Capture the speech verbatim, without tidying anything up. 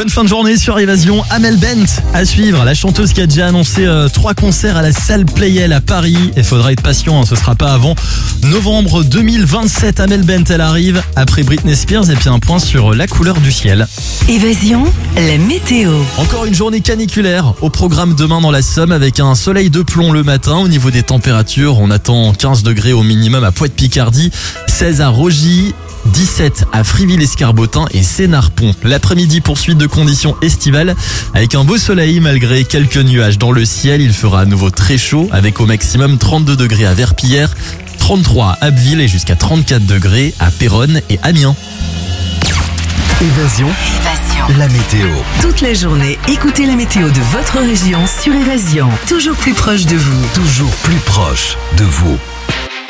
Bonne fin de journée sur Évasion. Amel Bent à suivre, la chanteuse qui a déjà annoncé euh, trois concerts à la salle Playel à Paris. Il faudra être patient, hein, ce sera pas avant novembre deux mille vingt-sept. Amel Bent, elle arrive après Britney Spears et puis un point sur la couleur du ciel. Évasion, la météo. Encore une journée caniculaire au programme demain dans la Somme avec un soleil de plomb le matin. Au niveau des températures, on attend quinze degrés au minimum à Pointe-Picardie, seize à Rogy, dix-sept à Friville-Escarbotin et Sénarpont. L'après-midi, poursuite de conditions estivales avec un beau soleil malgré quelques nuages dans le ciel. Il fera à nouveau très chaud avec au maximum trente-deux degrés à Verpillière, trente-trois à Abbeville et jusqu'à trente-quatre degrés à Péronne et Amiens. Évasion, Évasion. la météo. Toute la journée, écoutez la météo de votre région sur Évasion. Toujours plus proche de vous. Toujours plus proche de vous.